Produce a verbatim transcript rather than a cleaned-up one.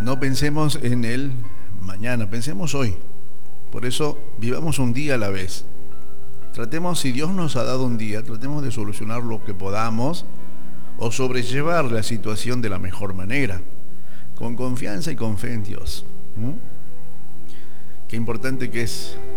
No pensemos en el mañana, pensemos hoy. Por eso vivamos un día a la vez. Tratemos, si Dios nos ha dado un día, tratemos de solucionar lo que podamos o sobrellevar la situación de la mejor manera, con confianza y con fe en Dios. ¿Mm? Qué importante que es